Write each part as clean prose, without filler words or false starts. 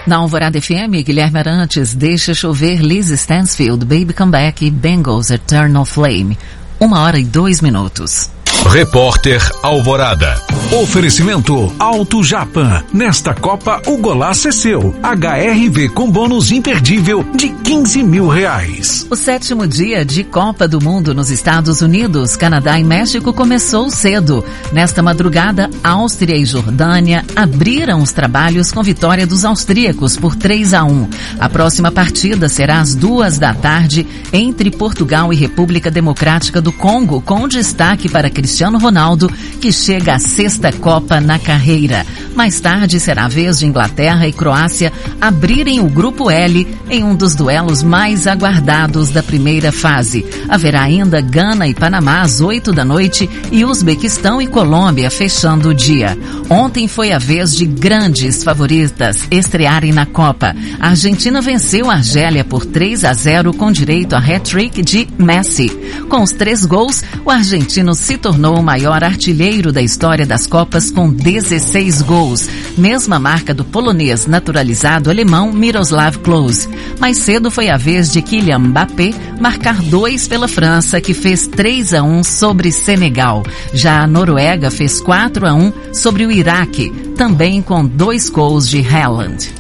Na Alvorada FM, Guilherme Arantes, Deixa Chover, Liz Stansfield, Baby Come Back e Bengals Eternal Flame. 1h02. Repórter Alvorada. Oferecimento Auto Japan. Nesta Copa, o golaço é seu. HRV com bônus imperdível de R$15 mil. O 7º dia de Copa do Mundo nos Estados Unidos, Canadá e México começou cedo. Nesta madrugada, Áustria e Jordânia abriram os trabalhos com vitória dos austríacos por 3-1. A próxima partida será às 14h entre Portugal e República Democrática do Congo, com destaque para Cristiano Ronaldo, que chega à 6ª Copa na carreira. Mais tarde será a vez de Inglaterra e Croácia abrirem o Grupo L em um dos duelos mais aguardados da primeira fase. Haverá ainda Gana e Panamá às 20h e Uzbequistão e Colômbia fechando o dia. Ontem foi a vez de grandes favoritas estrearem na Copa. A Argentina venceu a Argélia por 3-0 com direito a hat-trick de Messi. Com os 3 gols, o argentino se tornou o maior artilheiro da história das Copas com 16 gols, mesma marca do polonês naturalizado alemão Miroslav Klose. Mais cedo foi a vez de Kylian Mbappé marcar 2 pela França, que fez 3-1 sobre Senegal. Já a Noruega fez 4-1 sobre o Iraque, também com 2 gols de Haaland.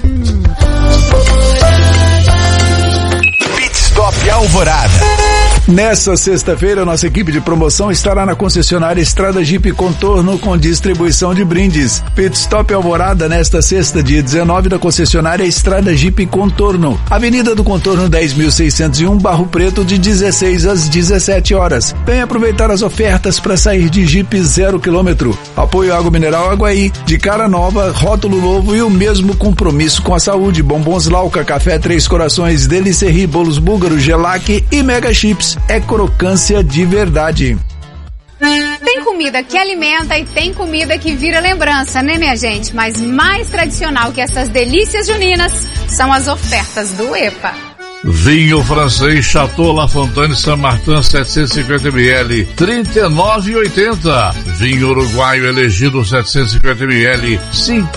Pit Stop Alvorada. Nessa sexta-feira, nossa equipe de promoção estará na concessionária Estrada Jeep Contorno com distribuição de brindes. Pit Stop Alvorada nesta sexta, dia 19, da concessionária Estrada Jeep Contorno. Avenida do Contorno 10.601, Barro Preto, de 16 às 17 horas. Venha aproveitar as ofertas para sair de Jeep 0 km. Apoio Água Mineral Aguaí, de cara nova, rótulo novo e o mesmo compromisso com a saúde. Bombons Lauca, Café Três Corações, Delicerri, Bolos Búlgaro, Gelac e Mega Chips. É crocância de verdade. Tem comida que alimenta e tem comida que vira lembrança, né, minha gente? Mas mais tradicional que essas delícias juninas são as ofertas do EPA. Vinho francês Chateau La Fontaine Saint-Martin 750 ml, R$ 39,80. Vinho uruguaio elegido 750 ml, R$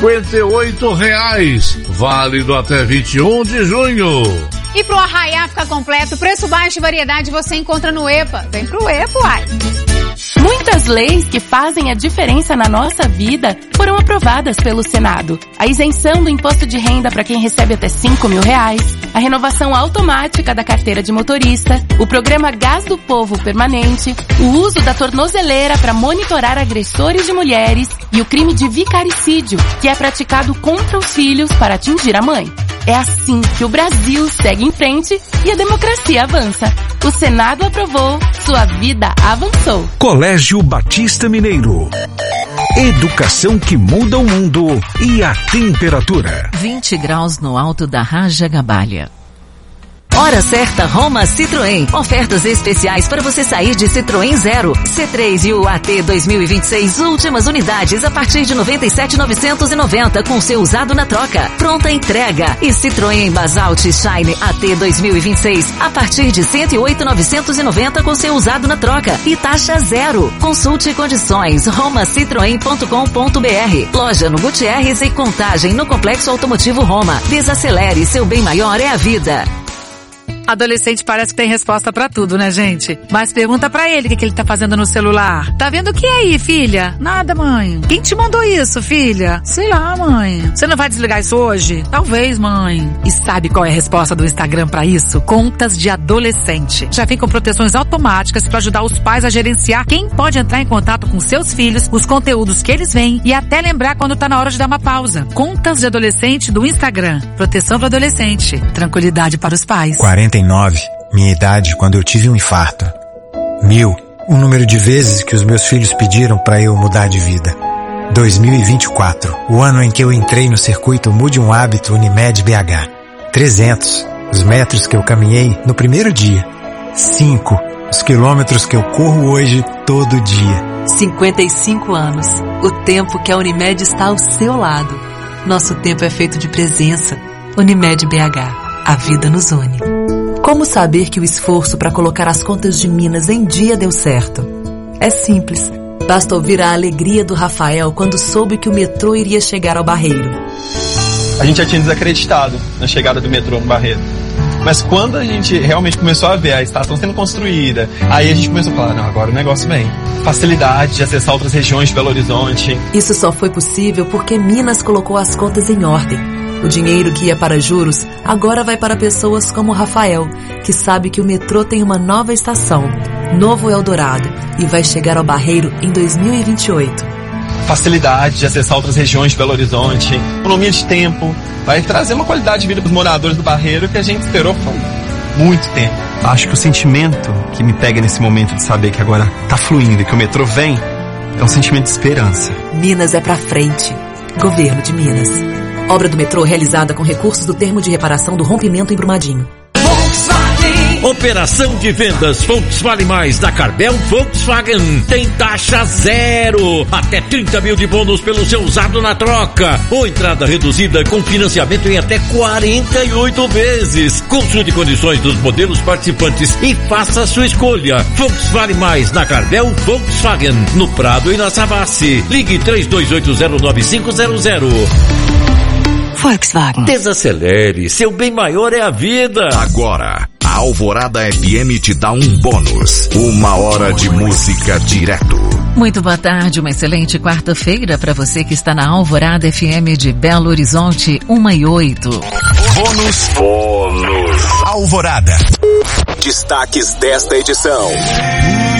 58,00. Válido até 21 de junho. E pro arraiá ficar completo, preço baixo e variedade você encontra no EPA. Vem pro EPA, uai. Muitas leis que fazem a diferença na nossa vida foram aprovadas pelo Senado. A isenção do imposto de renda para quem recebe até R$5 mil, a renovação automática da carteira de motorista, o programa Gás do Povo Permanente, o uso da tornozeleira para monitorar agressores de mulheres e o crime de vicaricídio, que é praticado contra os filhos para atingir a mãe. É assim que o Brasil segue em frente e a democracia avança. O Senado aprovou, sua vida avançou. Colégio Batista Mineiro. Educação que muda o mundo e a temperatura. 20 graus no alto da Raja Gabalha. Hora certa, Roma Citroën. Ofertas especiais para você sair de Citroën Zero. C3 e o AT 2026, últimas unidades a partir de 97.990 com seu usado na troca. Pronta entrega. E Citroën Basalt Shine AT 2026 a partir de 108.990 com seu usado na troca. E taxa zero. Consulte condições. romacitroen.com.br. Loja no Gutierrez e Contagem no Complexo Automotivo Roma. Desacelere, seu bem maior é a vida. Adolescente parece que tem resposta pra tudo, né, gente? Mas pergunta pra ele o que ele tá fazendo no celular. Tá vendo o que aí, filha? Nada, mãe. Quem te mandou isso, filha? Sei lá, mãe. Você não vai desligar isso hoje? Talvez, mãe. E sabe qual é a resposta do Instagram pra isso? Contas de adolescente. Já vem com proteções automáticas pra ajudar os pais a gerenciar quem pode entrar em contato com seus filhos, os conteúdos que eles veem e até lembrar quando tá na hora de dar uma pausa. Contas de adolescente do Instagram. Proteção pro adolescente. Tranquilidade para os pais. 49, minha idade quando eu tive um infarto. 1000, o número de vezes que os meus filhos pediram para eu mudar de vida. 2024, o ano em que eu entrei no circuito Mude um Hábito Unimed BH. 300, os metros que eu caminhei no primeiro dia. 5, os quilômetros que eu corro hoje todo dia. 55 anos, o tempo que a Unimed está ao seu lado. Nosso tempo é feito de presença. Unimed BH, a vida nos une. Como saber que o esforço para colocar as contas de Minas em dia deu certo? É simples. Basta ouvir a alegria do Rafael quando soube que o metrô iria chegar ao Barreiro. a gente já tinha desacreditado na chegada do metrô no Barreiro. Mas quando a gente realmente começou a ver a estação sendo construída, aí a gente começou a falar, não, agora o negócio vem. Facilidade de acessar outras regiões de Belo Horizonte. Isso só foi possível porque Minas colocou as contas em ordem. O dinheiro que ia para juros agora vai para pessoas como Rafael, que sabe que o metrô tem uma nova estação, Novo Eldorado, e vai chegar ao Barreiro em 2028. Facilidade de acessar outras regiões de Belo Horizonte, economia de tempo, vai trazer uma qualidade de vida para os moradores do Barreiro que a gente esperou por muito tempo. Acho que o sentimento que me pega nesse momento de saber que agora tá fluindo e que o metrô vem, é um sentimento de esperança. Minas é pra frente. Governo de Minas. Obra do metrô realizada com recursos do termo de reparação do rompimento em Brumadinho. Operação de vendas Volkswagen Mais da Carvel Volkswagen. Tem taxa zero. Até 30 mil de bônus pelo seu usado na troca. Ou entrada reduzida com financiamento em até 48 vezes. Consulte condições dos modelos participantes e faça a sua escolha. Volkswagen Mais na Carvel Volkswagen. No Prado e na Savassi. Ligue 32809500. Volkswagen. Desacelere, seu bem maior é a vida. Agora, a Alvorada FM te dá um bônus. 1 hora de música direto. Muito boa tarde, uma excelente quarta-feira para você que está na Alvorada FM de Belo Horizonte, 1:08. Bônus. Alvorada. Destaques desta edição.